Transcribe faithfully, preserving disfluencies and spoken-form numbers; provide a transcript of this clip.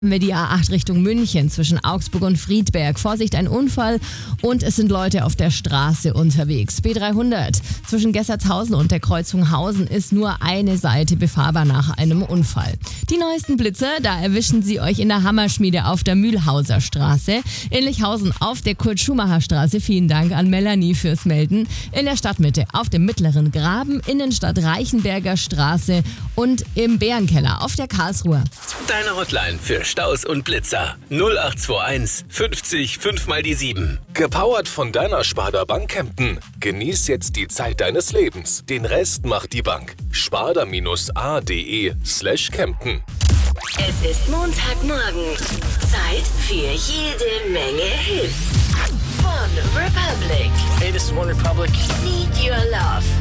Mit die A acht Richtung München zwischen Augsburg und Friedberg. Vorsicht, ein Unfall und es sind Leute auf der Straße unterwegs. B dreihundert zwischen Gessertshausen und der Kreuzung Hausen ist nur eine Seite befahrbar nach einem Unfall. Die neuesten Blitze, da erwischen Sie euch in der Hammerschmiede auf der Mühlhauser Straße. In Lichhausen auf der Kurt-Schumacher-Straße. Vielen Dank an Melanie fürs Melden. In der Stadtmitte auf dem Mittleren Graben, Innenstadt Reichenberger Straße und im Bärenkeller auf der Karlsruher. Deine Hotline für Staus und Blitzer null acht zwei eins fünfzig fünf mal die sieben. Gepowert von deiner Sparda Bank Kempten. Genieß jetzt die Zeit deines Lebens. Den Rest macht die Bank. sparda-a.de slash Kempten. Es ist Montagmorgen. Zeit für jede Menge Hits. Von Republic. Hey, this is One Republic. Need Your Love.